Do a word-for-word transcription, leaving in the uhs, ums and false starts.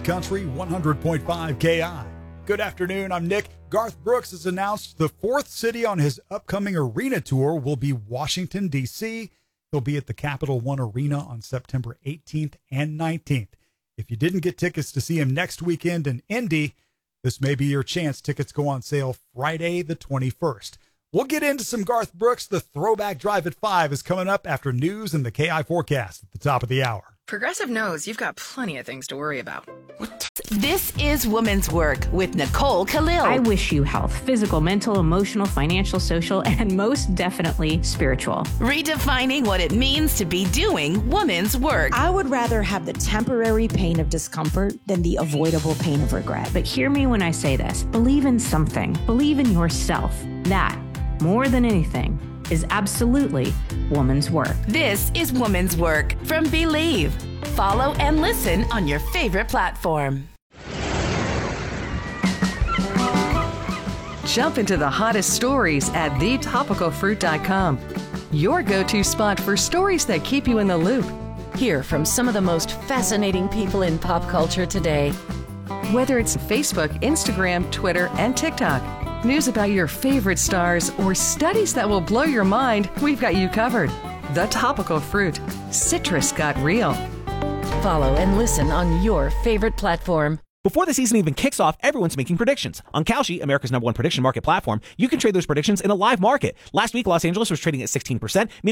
Country, one hundred point five K I. Good afternoon, I'm Nick. Garth Brooks has announced the fourth city on his upcoming arena tour will be Washington, D C He'll be at the Capital One Arena on September eighteenth and nineteenth. If you didn't get tickets to see him next weekend in Indy, this may be your chance. Tickets go on sale Friday the twenty-first. We'll get into some Garth Brooks. The Throwback Drive at five is coming up after news and the K I forecast at the top of the hour. Progressive knows you've got plenty of things to worry about. What? This is Woman's Work with Nicole Khalil. I wish you health, physical, mental, emotional, financial, social, and most definitely spiritual. Redefining what it means to be doing woman's work. I would rather have the temporary pain of discomfort than the avoidable pain of regret. But hear me when I say this. Believe in something. Believe in yourself. That, more than anything, is absolutely woman's work. This is Woman's Work from Believe. Follow and listen on your favorite platform. Jump into the hottest stories at the topical fruit dot com. Your go-to spot for stories that keep you in the loop. Hear from some of the most fascinating people in pop culture today. Whether it's Facebook, Instagram, Twitter, and TikTok. News about your favorite stars or studies that will blow your mind, we've got you covered. The Topical Fruit. Citrus got real. Follow and listen on your favorite platform. Before the season even kicks off, everyone's making predictions. On Kalshi, America's number one prediction market platform, you can trade those predictions in a live market. Last week, Los Angeles was trading at sixteen percent.